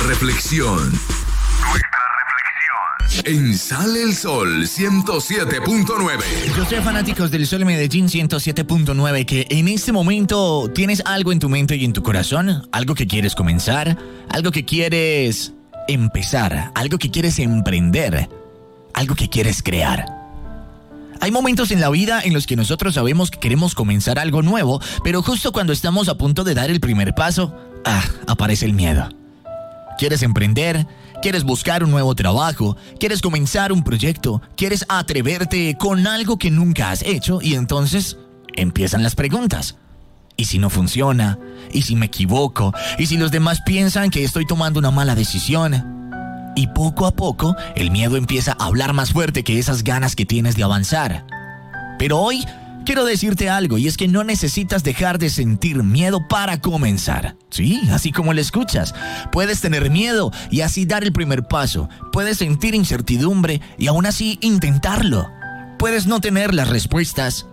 reflexión. En Sale el Sol 107.9. Yo soy fanáticos del Sol Medellín 107.9, que en este momento tienes algo en tu mente y en tu corazón, algo que quieres comenzar, algo que quieres empezar, algo que quieres emprender, algo que quieres crear. Hay momentos en la vida en los que nosotros sabemos que queremos comenzar algo nuevo, pero justo cuando estamos a punto de dar el primer paso, aparece el miedo. ¿Quieres emprender? ¿Quieres buscar un nuevo trabajo? ¿Quieres comenzar un proyecto? ¿Quieres atreverte con algo que nunca has hecho? Y entonces empiezan las preguntas. ¿Y si no funciona? ¿Y si me equivoco? ¿Y si los demás piensan que estoy tomando una mala decisión? Y poco a poco el miedo empieza a hablar más fuerte que esas ganas que tienes de avanzar. Pero hoy quiero decirte algo, y es que no necesitas dejar de sentir miedo para comenzar. Sí, así como lo escuchas. Puedes tener miedo y así dar el primer paso. Puedes sentir incertidumbre y aún así intentarlo. Puedes no tener las respuestas